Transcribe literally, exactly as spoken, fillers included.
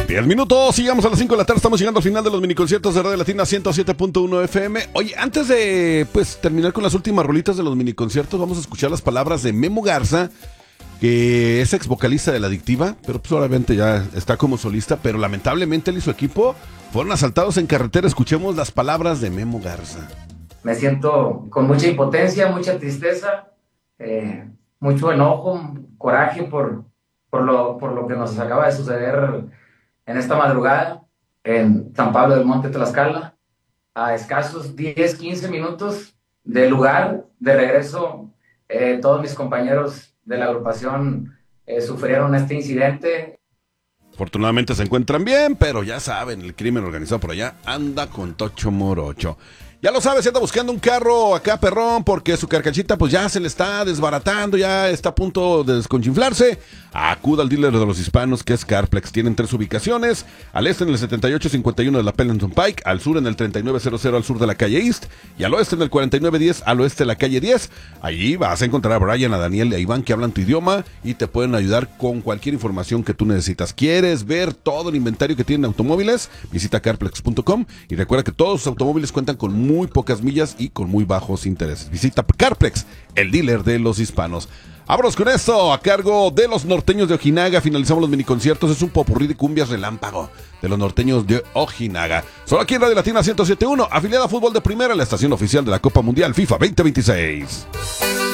diez minutos, sigamos a las cinco de la tarde, estamos llegando al final de los miniconciertos de Radio Latina ciento siete punto uno F M. Oye, antes de pues terminar con las últimas rolitas de los miniconciertos, vamos a escuchar las palabras de Memo Garza, que es ex vocalista de La Adictiva, pero pues obviamente ya está como solista, pero lamentablemente él y su equipo fueron asaltados en carretera. Escuchemos las palabras de Memo Garza. Me siento con mucha impotencia, mucha tristeza, eh, mucho enojo, coraje por, por, lo, por lo que nos acaba de suceder en esta madrugada en San Pablo del Monte, Tlaxcala, a escasos diez, quince minutos del lugar de regreso. Eh, todos mis compañeros de la agrupación eh, sufrieron este incidente. Afortunadamente se encuentran bien, pero ya saben, el crimen organizado por allá anda con tocho morocho. Ya lo sabes, se anda buscando un carro acá perrón porque su carcachita pues ya se le está desbaratando, ya está a punto de desconchinflarse. Acuda al dealer de los hispanos, que es Carplex. Tienen tres ubicaciones: al este en el setenta y ocho cincuenta y uno de la Pendleton Pike, al sur en el treinta y nueve cero cero al sur de la calle East, y al oeste en el cuarenta y nueve diez al oeste de la calle diez. Allí vas a encontrar a Brian, a Daniel y a Iván, que hablan tu idioma y te pueden ayudar con cualquier información que tú necesitas. ¿Quieres ver todo el inventario que tienen automóviles? Visita carplex punto com y recuerda que todos sus automóviles cuentan con muy pocas millas y con muy bajos intereses. Visita Carplex, el dealer de los hispanos. Vámonos con esto, a cargo de los norteños de Ojinaga. Finalizamos los miniconciertos. Es un popurrí de cumbias relámpago de los norteños de Ojinaga. Solo aquí en Radio Latina ciento siete punto uno, afiliada a Fútbol de Primera, la estación oficial de la Copa Mundial FIFA veinte veintiséis.